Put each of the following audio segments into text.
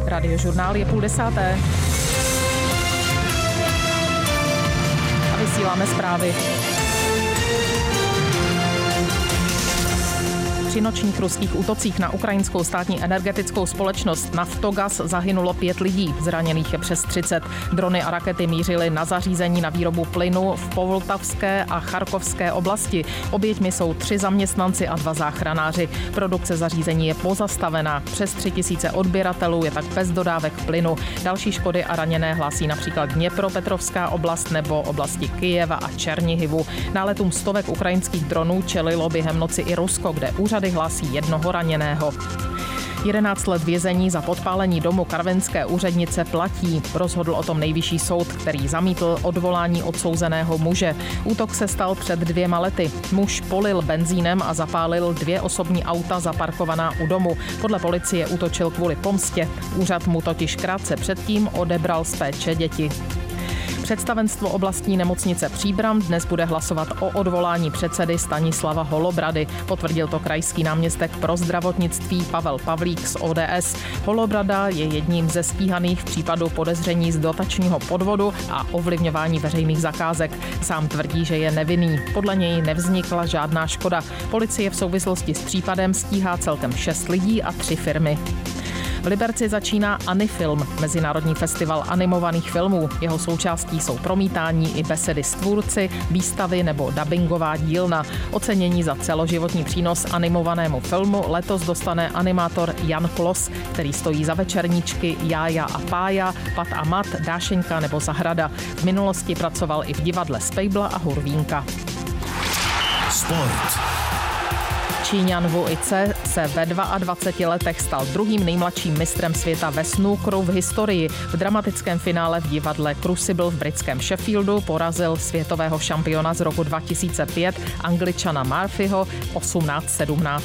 Radiožurnál je 9:30. A vysíláme zprávy. Při nočních ruských útocích na ukrajinskou státní energetickou společnost Naftogaz zahynulo 5 lidí, zraněných je přes 30. Drony a rakety mířily na zařízení na výrobu plynu v Poltavské a Charkovské oblasti. Oběťmi jsou 3 zaměstnanci a 2 záchranáři. Produkce zařízení je pozastavená. Přes 3000 odběratelů je tak bez dodávek plynu. Další škody a raněné hlásí například Dněpropetrovská oblast nebo oblasti Kyjeva a Černihivu. Náletům stovek ukrajinských dronů čelilo během noci i Rusko, kde úřady hlásí 1 raněného. 11 let vězení za podpálení domu karvinské úřednice platí. Rozhodl o tom nejvyšší soud, který zamítl odvolání odsouzeného muže. Útok se stal před 2 lety. Muž polil benzínem a zapálil 2 osobní auta zaparkovaná u domu. Podle policie útočil kvůli pomstě. Úřad mu totiž krátce předtím odebral z péče děti. Představenstvo oblastní nemocnice Příbram dnes bude hlasovat o odvolání předsedy Stanislava Holobrady. Potvrdil to krajský náměstek pro zdravotnictví Pavel Pavlík z ODS. Holobrada je jedním ze stíhaných v případu podezření z dotačního podvodu a ovlivňování veřejných zakázek. Sám tvrdí, že je nevinný. Podle něj nevznikla žádná škoda. Policie v souvislosti s případem stíhá celkem 6 lidí a 3 firmy. V Liberci začíná Anifilm, mezinárodní festival animovaných filmů. Jeho součástí jsou promítání i besedy s tvůrci, výstavy nebo dabingová dílna. Ocenění za celoživotní přínos animovanému filmu letos dostane animátor Jan Klos, který stojí za večerníčky Jája a Pája, Pat a Mat, Dášenka nebo Zahrada. V minulosti pracoval i v divadle Spejbla a Hurvínka. Sport. Číňan Wu Ice se ve 22 letech stal druhým nejmladším mistrem světa ve snookeru v historii. V dramatickém finále v divadle Crucible v britském Sheffieldu porazil světového šampiona z roku 2005 Angličana Murphyho 18-17.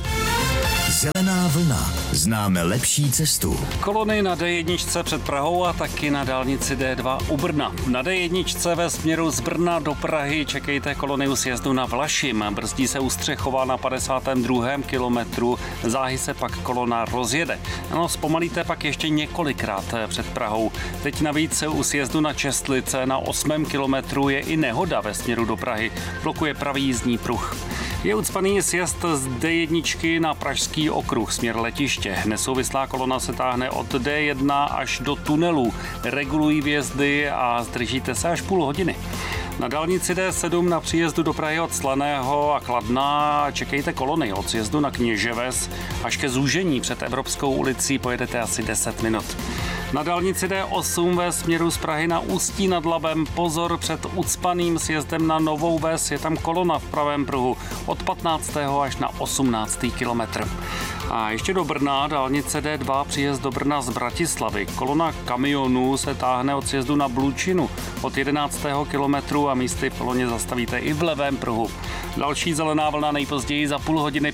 Zelená vlna. Známe lepší cestu. Kolony na D1 před Prahou a taky na dálnici D2 u Brna. Na D1 ve směru z Brna do Prahy čekejte kolony u sjezdu na Vlašim. Brzdí se u Střechova na 52. kilometru, záhy se pak kolona rozjede. No, zpomalíte pak ještě několikrát před Prahou. Teď navíc u sjezdu na Čestlice na 8. kilometru je i nehoda ve směru do Prahy. Blokuje pravý jízdní pruh. Je ucpaný sjezd z D1 na Pražský okruh směr letiště. Nesouvislá kolona se táhne od D1 až do tunelu. Regulují vjezdy a zdržíte se až půl hodiny. Na dálnici D7 na příjezdu do Prahy od Slaného a Kladna čekejte kolony od sjezdu na Kněževes až ke zúžení před Evropskou ulicí pojedete asi 10 minut. Na dálnici D8 ve směru z Prahy na Ústí nad Labem pozor před ucpaným sjezdem na Novou Ves, je tam kolona v pravém pruhu od 15. až na 18. kilometr. A ještě do Brna, dálnice D2, příjezd do Brna z Bratislavy. Kolona kamionů se táhne od sjezdu na Blučinu od 11. kilometru a místy v koloně zastavíte i v levém pruhu. Další zelená vlna nejpozději za půl hodiny.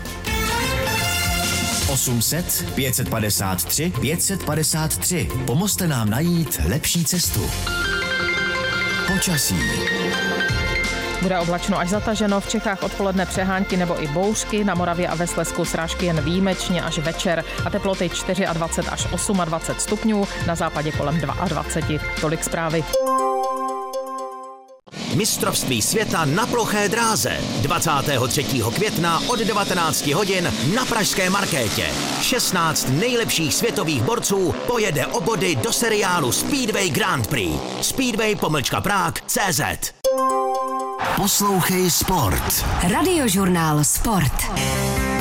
800 553 553. Pomozte nám najít lepší cestu. Počasí. Bude oblačno až zataženo, v Čechách odpoledne přehánky nebo i bouřky, na Moravě a ve Slezsku srážky jen výjimečně až večer a teploty 24 až 28 stupňů, na západě kolem 22. Tolik zprávy. Mistrovství světa na ploché dráze 23. května od 19 hodin na pražské Markétě. 16 nejlepších světových borců pojede o body do seriálu Speedway Grand Prix. Speedway-Prague.cz. Poslouchej sport. Radiožurnál Sport.